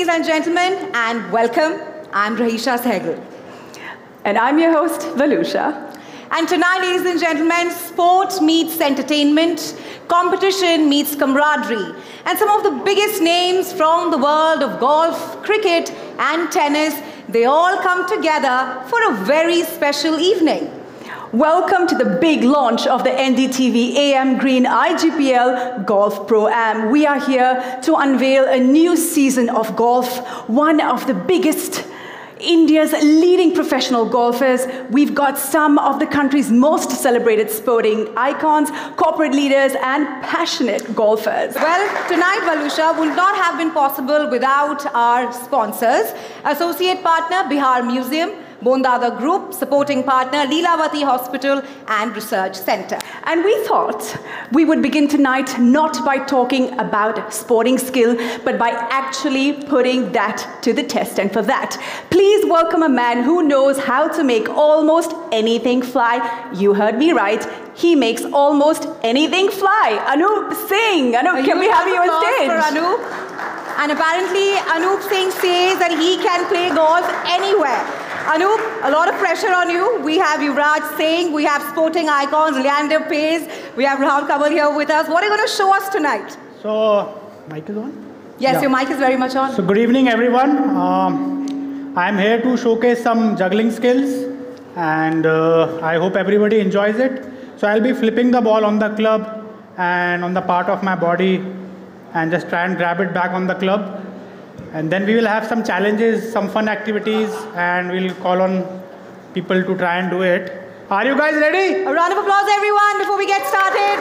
ladies and gentlemen, and welcome. I'm Rahisha Sehgal. And I'm your host, Valusha. And tonight, ladies and gentlemen, sport meets entertainment, competition meets camaraderie. And some of the biggest names from the world of golf, cricket, and tennis, they all come together for a very special evening. Welcome to the big launch of the NDTV AM Green IGPL Golf Pro-Am. We are here to unveil a new season of golf, one of the biggest, India's leading professional golfers. We've got some of the country's most celebrated sporting icons, corporate leaders, and passionate golfers. Well, tonight, Valusha, would not have been possible without our sponsors. Associate partner, Bihar Museum, Bondada Group, supporting partner, Leelavati Hospital and Research Center. And we thought we would begin tonight not by talking about sporting skill, but by actually putting that to the test. And for that, please welcome a man who knows how to make almost anything fly. You heard me right. He makes almost anything fly. Anup Singh. Anup, can we have you on stage? For Anup. And apparently, Anup Singh says that he can play golf anywhere. Anup, a lot of pressure on you. We have Yuvraj Singh, we have sporting icons, Leander Paes, we have Rahul Kanwar here with us. What are you going to show us tonight? So, mic is on? Yes, your mic is very much on. So, good evening, everyone. I'm here to showcase some juggling skills, and I hope everybody enjoys it. So, I'll be flipping the ball on the club and on the part of my body, and just try and grab it back on the club. And then we will have some challenges, some fun activities, and we'll call on people to try and do it. Are you guys ready? A round of applause, everyone, before we get started.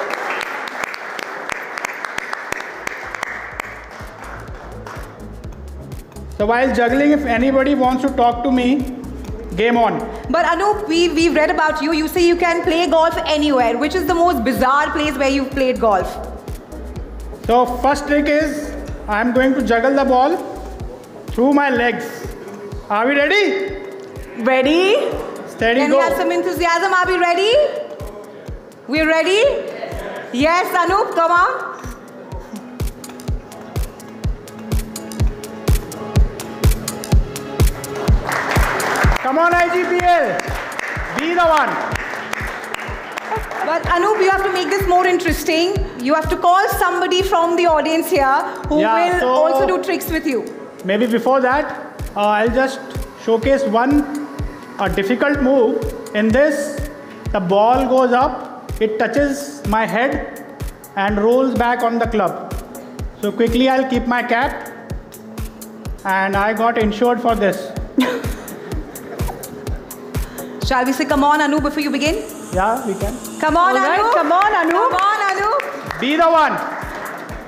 So while juggling, if anybody wants to talk to me, game on. But Anup, we've read about you. You say you can play golf anywhere. Which is the most bizarre place where you've played golf? So first trick is, I'm going to juggle the ball through my legs. Are we ready? Ready? Steady, Can go. we have some enthusiasm? Are we ready? We're ready? Yes, Anup, come on. Come on, IGPL. Be the one. But Anup, you have to make this more interesting. You have to call somebody from the audience here who will also do tricks with you. Maybe before that, I'll just showcase a difficult move. In this, the ball goes up, it touches my head and rolls back on the club. So quickly I'll keep my cap, and I got insured for this. Shall we say come on, Anup, before you begin? Yeah, we can. Come on, Anup. Come on, Anup. Come on, Anup. Be the one.